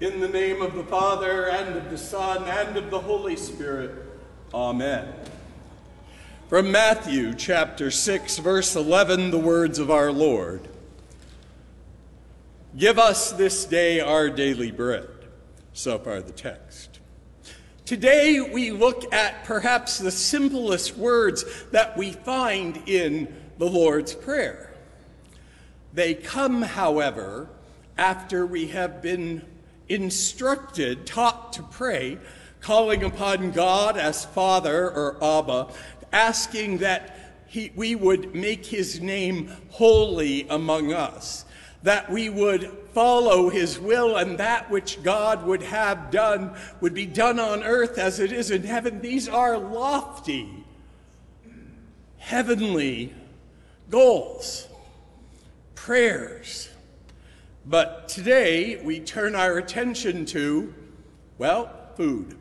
In the name of the Father, and of the Son, and of the Holy Spirit. Amen. From Matthew chapter 6, verse 11, the words of our Lord. Give us this day our daily bread. So far the text. Today we look at perhaps the simplest words that we find in the Lord's Prayer. They come, however, after we have been instructed, taught to pray, calling upon God as Father or Abba, asking that we would make his name holy among us, that we would follow his will, and that which God would have done would be done on earth as it is in heaven. These are lofty, heavenly goals, prayers. But today we turn our attention to, well, food.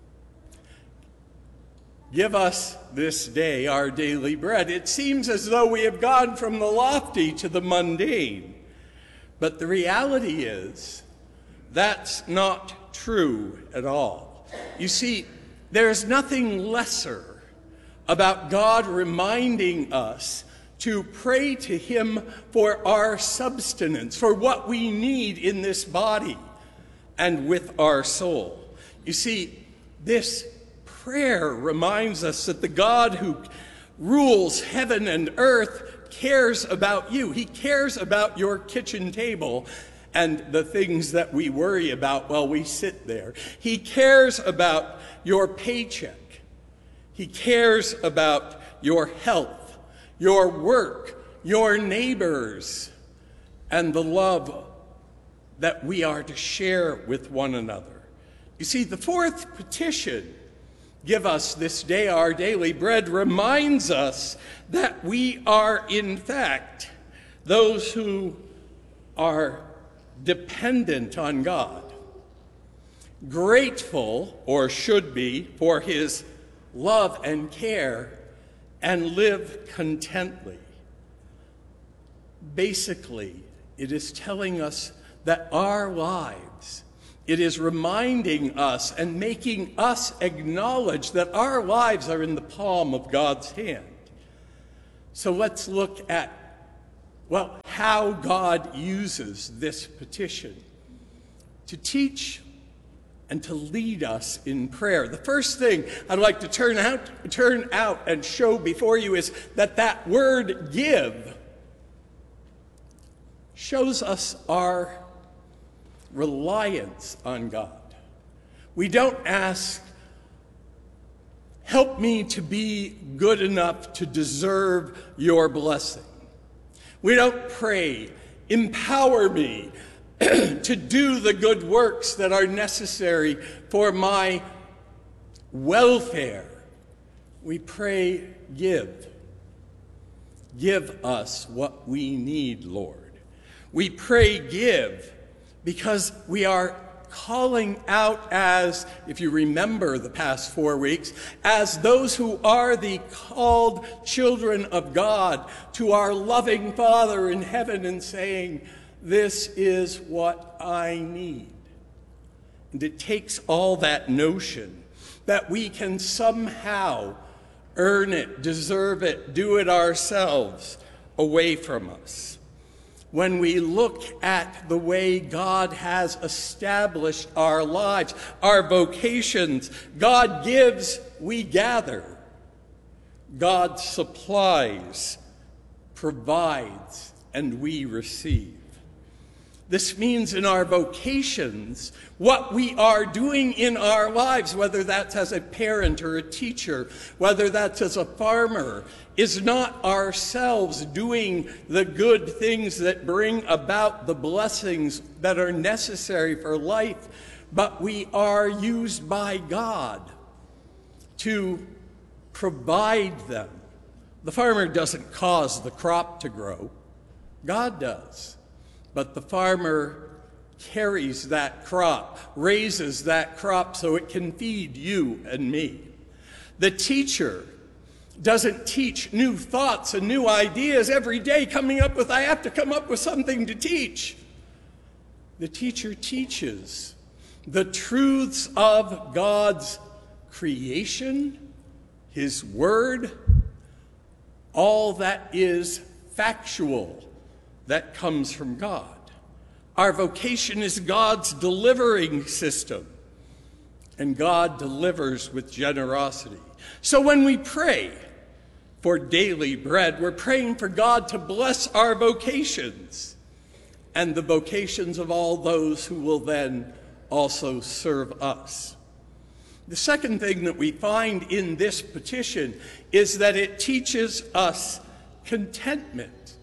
Give us this day our daily bread. It seems as though we have gone from the lofty to the mundane. But the reality is, that's not true at all. You see, there's nothing lesser about God reminding us to pray to him for our subsistence, for what we need in this body and with our soul. You see, this prayer reminds us that the God who rules heaven and earth cares about you. He cares about your kitchen table and the things that we worry about while we sit there. He cares about your paycheck. He cares about your health, your work, your neighbors, and the love that we are to share with one another. You see, the fourth petition, give us this day our daily bread, reminds us that we are, in fact, those who are dependent on God, grateful, or should be, for his love and care, and live contently. Basically, it is telling us that our lives, it is reminding us and making us acknowledge that our lives are in the palm of God's hand. So let's look at, well, how God uses this petition to teach and to lead us in prayer. The first thing I'd like to turn out and show before you is that word give shows us our reliance on God. We don't ask, help me to be good enough to deserve your blessing. We don't pray, empower me to do the good works that are necessary for my welfare. We pray, give. Give us what we need, Lord. We pray, give, because we are calling out as, if you remember the past 4 weeks, as those who are the called children of God to our loving Father in heaven and saying, this is what I need. And it takes all that notion that we can somehow earn it, deserve it, do it ourselves away from us. When we look at the way God has established our lives, our vocations, God gives, we gather. God supplies, provides, and we receive. This means in our vocations, what we are doing in our lives, whether that's as a parent or a teacher, whether that's as a farmer, is not ourselves doing the good things that bring about the blessings that are necessary for life, but we are used by God to provide them. The farmer doesn't cause the crop to grow. God does. But the farmer carries that crop, raises that crop so it can feed you and me. The teacher doesn't teach new thoughts and new ideas every day, I have to come up with something to teach. The teacher teaches the truths of God's creation, his word, all that is factual that comes from God. Our vocation is God's delivering system, and God delivers with generosity. So when we pray for daily bread, we're praying for God to bless our vocations and the vocations of all those who will then also serve us. The second thing that we find in this petition is that it teaches us contentment.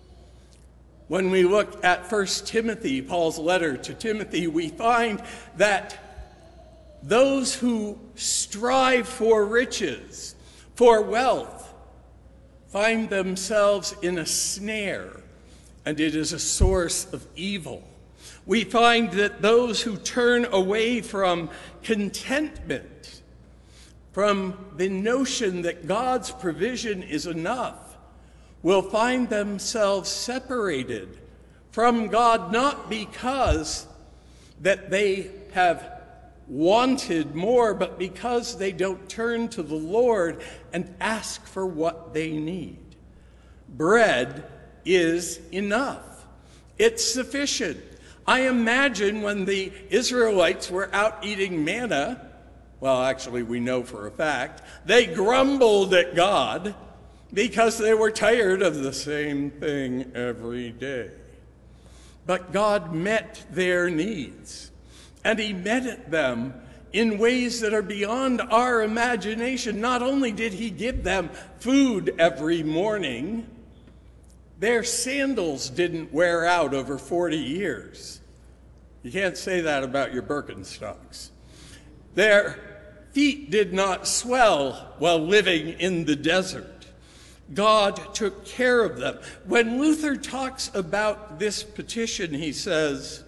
When we look at 1 Timothy, Paul's letter to Timothy, we find that those who strive for riches, for wealth, find themselves in a snare, and it is a source of evil. We find that those who turn away from contentment, from the notion that God's provision is enough, will find themselves separated from God, not because that they have wanted more, but because they don't turn to the Lord and ask for what they need. Bread is enough. It's sufficient. I imagine when the Israelites were out eating manna, well, actually we know for a fact, they grumbled at God because they were tired of the same thing every day. But God met their needs, and he met them in ways that are beyond our imagination. Not only did he give them food every morning, their sandals didn't wear out over 40 years. You can't say that about your Birkenstocks. Their feet did not swell while living in the desert. God took care of them. When Luther talks about this petition, he says,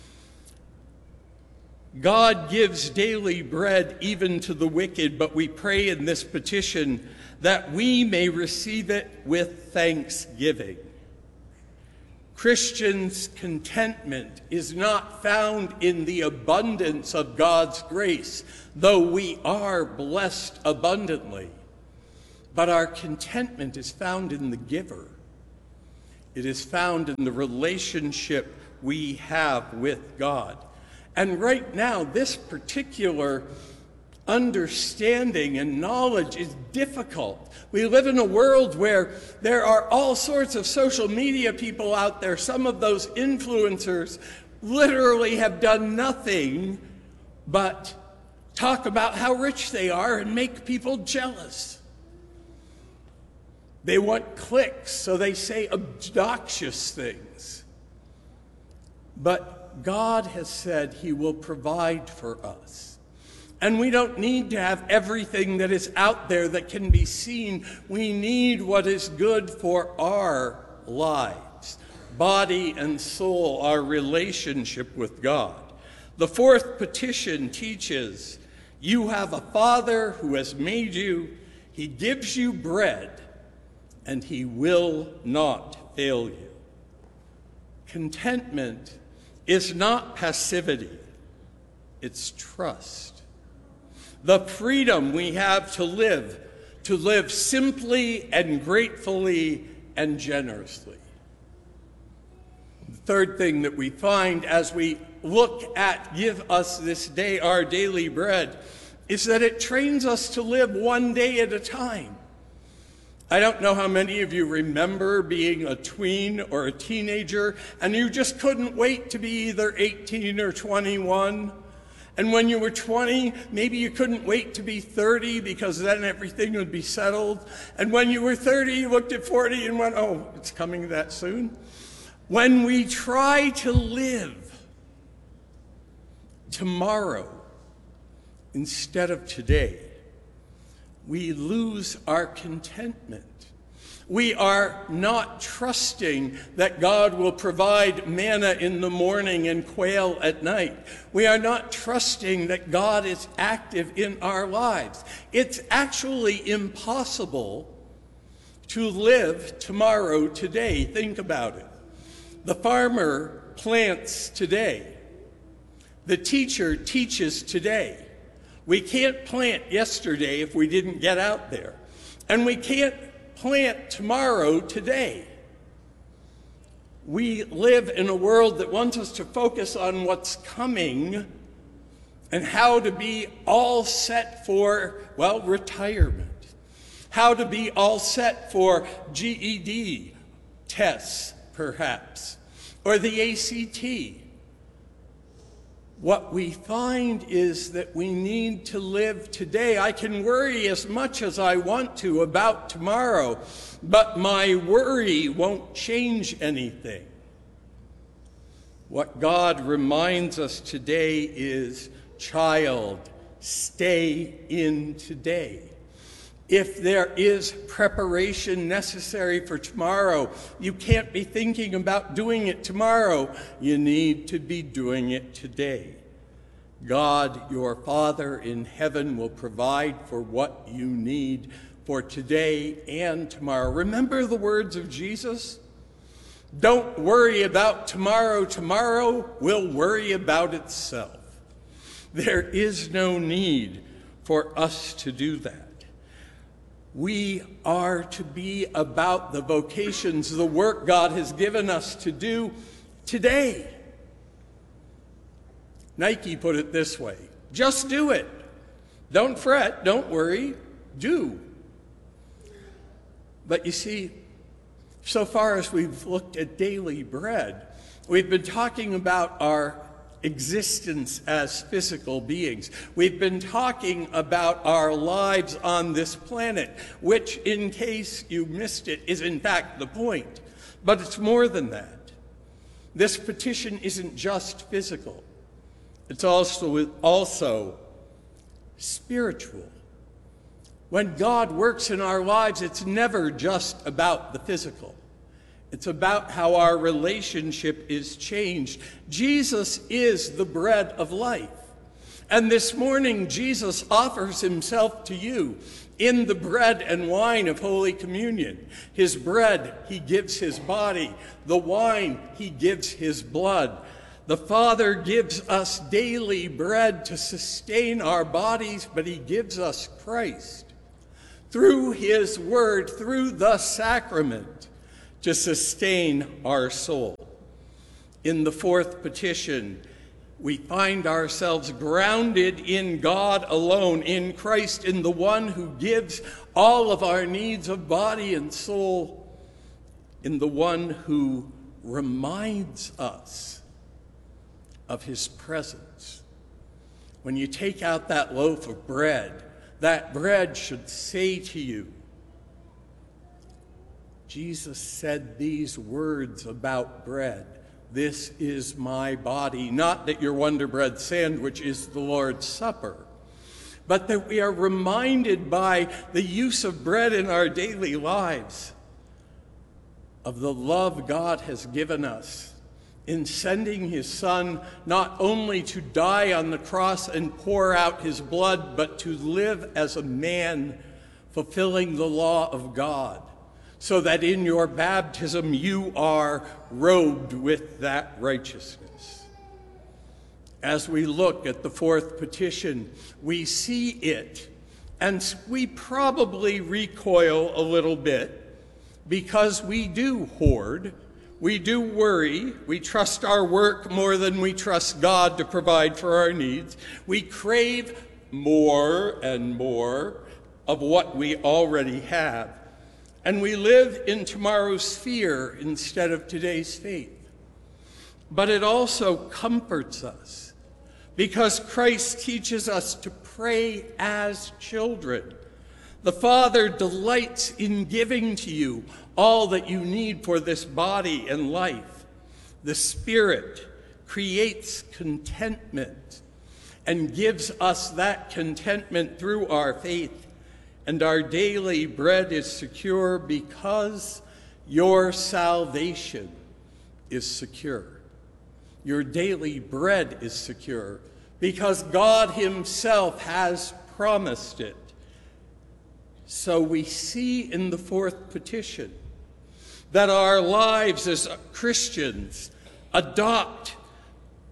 God gives daily bread even to the wicked, but we pray in this petition that we may receive it with thanksgiving. Christians' contentment is not found in the abundance of God's grace, though we are blessed abundantly. But our contentment is found in the giver. It is found in the relationship we have with God. And right now, this particular understanding and knowledge is difficult. We live in a world where there are all sorts of social media people out there. Some of those influencers literally have done nothing but talk about how rich they are and make people jealous. They want clicks, so they say obnoxious things. But God has said he will provide for us. And we don't need to have everything that is out there that can be seen. We need what is good for our lives, body and soul, our relationship with God. The fourth petition teaches, you have a Father who has made you. He gives you bread, and he will not fail you. Contentment is not passivity, it's trust. The freedom we have to live simply and gratefully and generously. The third thing that we find as we look at give us this day our daily bread is that it trains us to live one day at a time. I don't know how many of you remember being a tween or a teenager and you just couldn't wait to be either 18 or 21. And when you were 20, maybe you couldn't wait to be 30 because then everything would be settled. And when you were 30, you looked at 40 and went, oh, it's coming that soon. When we try to live tomorrow instead of today, we lose our contentment. We are not trusting that God will provide manna in the morning and quail at night. We are not trusting that God is active in our lives. It's actually impossible to live tomorrow today. Think about it. The farmer plants today. The teacher teaches today. We can't plant yesterday if we didn't get out there. And we can't plant tomorrow today. We live in a world that wants us to focus on what's coming and how to be all set for, well, retirement. How to be all set for GED tests, perhaps, or the ACT. What we find is that we need to live today. I can worry as much as I want to about tomorrow, but my worry won't change anything. What God reminds us today is, child, stay in today. If there is preparation necessary for tomorrow, you can't be thinking about doing it tomorrow. You need to be doing it today. God, your Father in heaven, will provide for what you need for today and tomorrow. Remember the words of Jesus? Don't worry about tomorrow. Tomorrow will worry about itself. There is no need for us to do that. We are to be about the vocations, the work God has given us to do today. Nike put it this way: just do it. Don't fret, don't worry, do. But you see, so far as we've looked at daily bread, we've been talking about our existence as physical beings. We've been talking about our lives on this planet, which, in case you missed it, is in fact the point. But it's more than that. This petition isn't just physical. It's also spiritual. When God works in our lives, it's never just about the physical. It's about how our relationship is changed. Jesus is the bread of life. And this morning, Jesus offers himself to you in the bread and wine of Holy Communion. His bread, he gives his body. The wine, he gives his blood. The Father gives us daily bread to sustain our bodies, but he gives us Christ through his word, through the sacrament, to sustain our soul. In the fourth petition, we find ourselves grounded in God alone, in Christ, in the one who gives all of our needs of body and soul, in the one who reminds us of his presence. When you take out that loaf of bread, that bread should say to you, Jesus said these words about bread: "This is my body." Not that your Wonder Bread sandwich is the Lord's Supper, but that we are reminded by the use of bread in our daily lives of the love God has given us in sending his Son not only to die on the cross and pour out his blood, but to live as a man, fulfilling the law of God, so that in your baptism you are robed with that righteousness. As we look at the fourth petition, we see it, and we probably recoil a little bit because we do hoard, we do worry, we trust our work more than we trust God to provide for our needs. We crave more and more of what we already have. And we live in tomorrow's fear instead of today's faith. But it also comforts us because Christ teaches us to pray as children. The Father delights in giving to you all that you need for this body and life. The Spirit creates contentment and gives us that contentment through our faith. And our daily bread is secure because your salvation is secure. Your daily bread is secure because God himself has promised it. So we see in the fourth petition that our lives as Christians adopt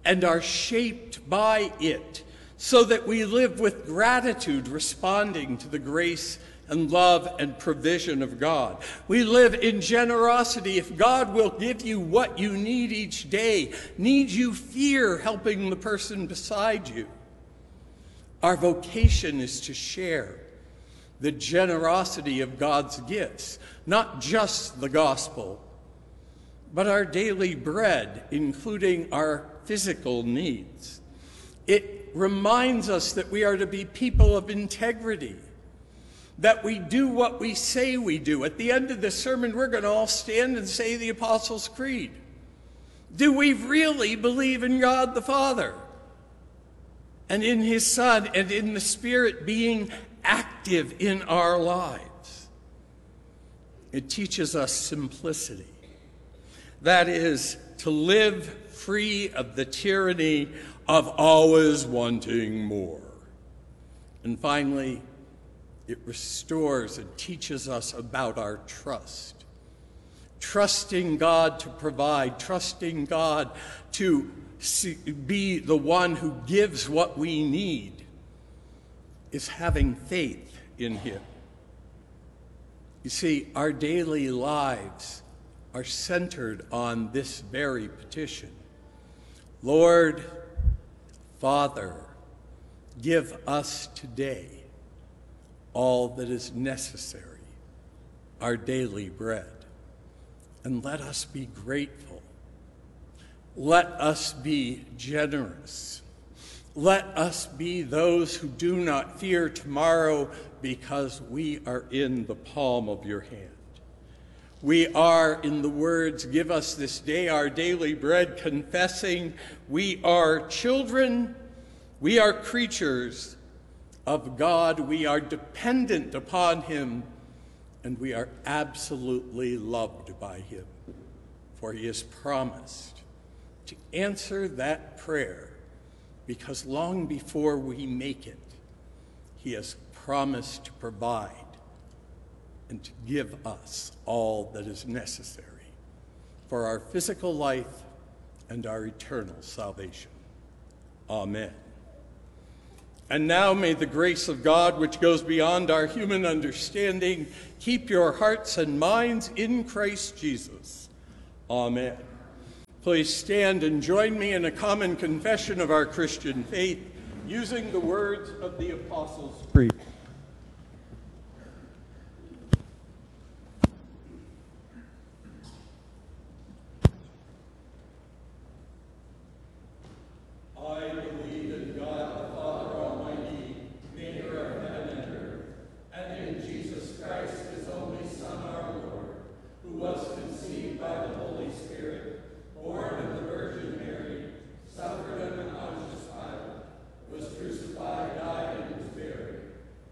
and are shaped by it, so that we live with gratitude, responding to the grace and love and provision of God. We live in generosity. If God will give you what you need each day, need you fear helping the person beside you. Our vocation is to share the generosity of God's gifts, not just the gospel, but our daily bread, including our physical needs. It reminds us that we are to be people of integrity, that we do what we say we do. At the end of this sermon, we're going to all stand and say the Apostles' Creed. Do we really believe in God the Father and in his Son and in the Spirit being active in our lives? It teaches us simplicity. That is, to live free of the tyranny of always wanting more. And finally, it restores and teaches us about our trust. Trusting God to provide, trusting God to be the one who gives what we need, is having faith in him. You see, our daily lives are centered on this very petition. Lord, Father, give us today all that is necessary, our daily bread. And let us be grateful. Let us be generous. Let us be those who do not fear tomorrow, because we are in the palm of your hand. We are, in the words, give us this day our daily bread, confessing we are children, we are creatures of God, we are dependent upon him, and we are absolutely loved by him. For he has promised to answer that prayer, because long before we make it, he has promised to provide and to give us all that is necessary for our physical life and our eternal salvation. Amen. And now may the grace of God, which goes beyond our human understanding, keep your hearts and minds in Christ Jesus. Amen. Please stand and join me in a common confession of our Christian faith, using the words of the Apostles' Creed. I believe in God the Father Almighty, maker of heaven and earth, and in Jesus Christ, his only Son, our Lord, who was conceived by the Holy Spirit, born of the Virgin Mary, suffered under Pontius Pilate, was crucified, died, and was buried.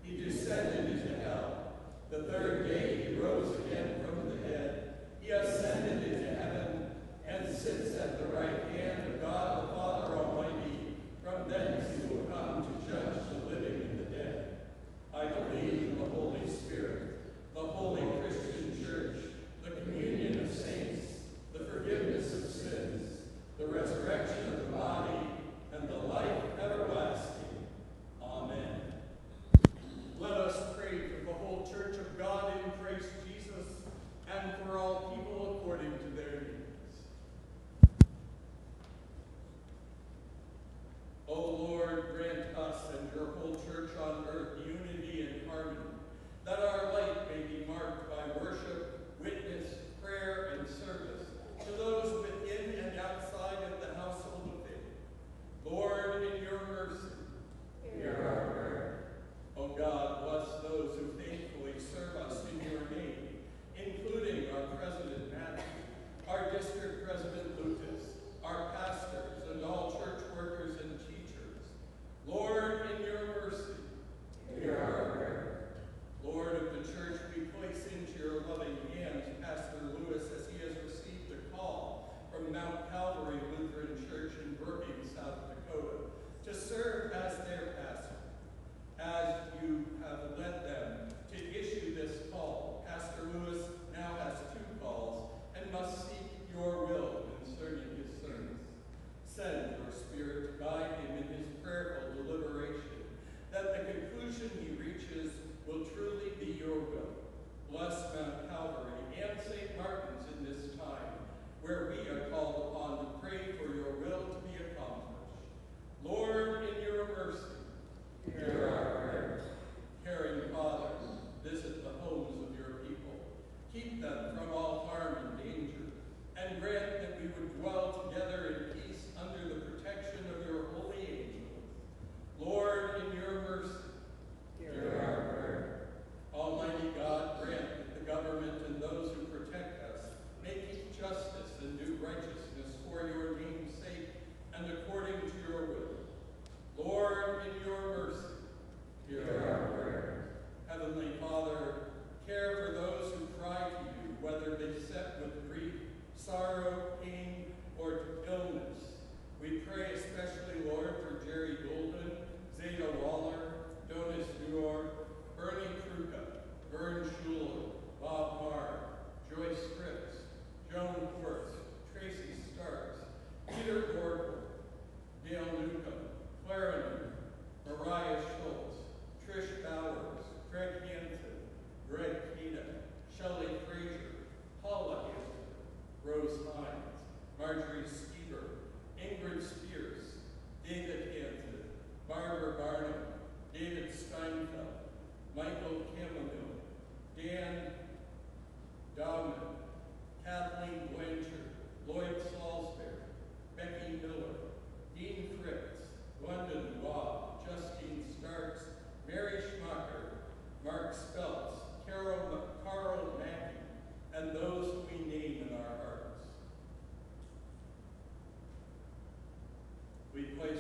be placed